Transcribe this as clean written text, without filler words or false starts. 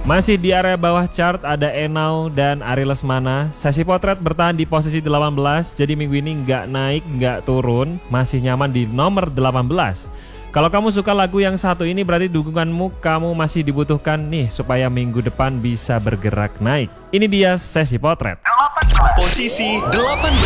Masih di area bawah chart ada Enau dan Ari Lesmana. Sesi potret bertahan di posisi 18, jadi minggu ini nggak naik, nggak turun, masih nyaman di nomor 18. Kalau kamu suka lagu yang satu ini berarti dukunganmu kamu masih dibutuhkan nih supaya minggu depan bisa bergerak naik. Ini dia sesi potret. Posisi 18.